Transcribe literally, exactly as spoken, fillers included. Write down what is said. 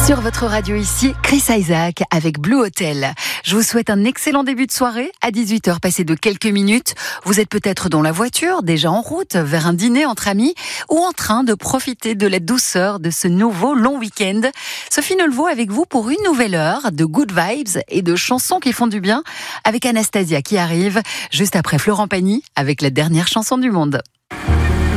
Sur votre radio ici, Chris Isaak avec Blue Hotel. Je vous souhaite un excellent début de soirée. À dix-huit heures passées de quelques minutes, vous êtes peut-être dans la voiture, déjà en route vers un dîner entre amis ou en train de profiter de la douceur de ce nouveau long week-end. Sophie Nelvaux avec vous pour une nouvelle heure de good vibes et de chansons qui font du bien avec Anastasia qui arrive juste après Florent Pagny avec la dernière chanson du monde.